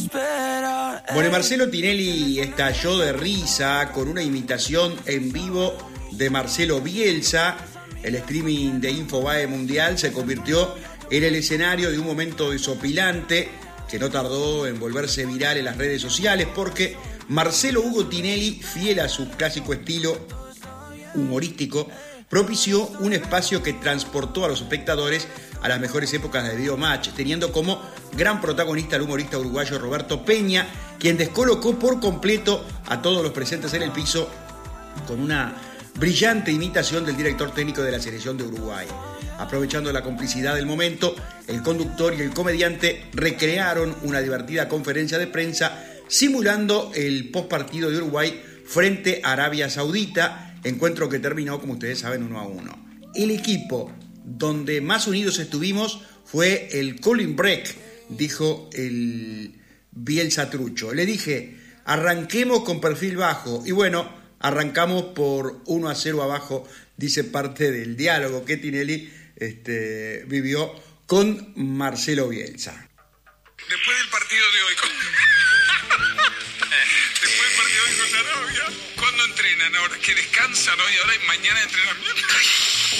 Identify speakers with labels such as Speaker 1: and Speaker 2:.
Speaker 1: Bueno, Marcelo Tinelli estalló de risa con una imitación en vivo de Marcelo Bielsa. El streaming de Infobae Mundial se convirtió en el escenario de un momento desopilante que no tardó en volverse viral en las redes sociales, porque Marcelo Hugo Tinelli, fiel a su clásico estilo humorístico, propició un espacio que transportó a los espectadores a las mejores épocas de Videomatch, teniendo como gran protagonista al humorista uruguayo Roberto Peña, quien descolocó por completo a todos los presentes en el piso con una brillante imitación del director técnico de la selección de Uruguay. Aprovechando la complicidad del momento, el conductor y el comediante recrearon una divertida conferencia de prensa simulando el postpartido de Uruguay frente a Arabia Saudita, encuentro que terminó, como ustedes saben, 1-1. El equipo donde más unidos estuvimos fue el Colin Break, dijo el Bielsa trucho. Le dije, arranquemos con perfil bajo, y bueno, arrancamos por 1-0 abajo, dice parte del diálogo que Tinelli vivió con Marcelo Bielsa.
Speaker 2: Después del partido de hoy después del partido de hoy con Arabia, ¿cuándo entrenan ahora? Que descansan hoy, ahora y mañana entrenan.